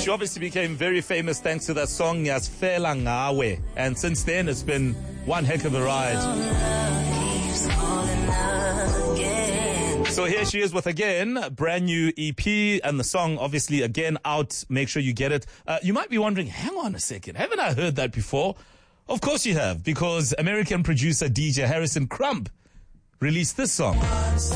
She obviously became very famous thanks to that song, Yasfela Ngawe. And since then, it's been one heck of a ride. So here she is with, again, a brand new EP, and the song, obviously, again, out. Make sure you get it. You might be wondering, hang on a second, haven't I heard that before? Of course you have, because American producer DJ Harrison Crump released this song.